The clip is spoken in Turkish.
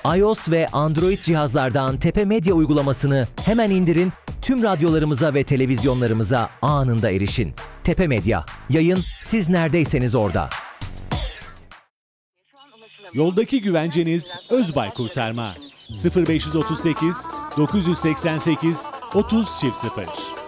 iOS ve Android cihazlardan Tepe Medya uygulamasını hemen indirin, tüm radyolarımıza ve televizyonlarımıza anında erişin. Tepe Medya, yayın siz neredeyseniz orada. Yoldaki güvenceniz Özbay Kurtarma. 0538 988 30 00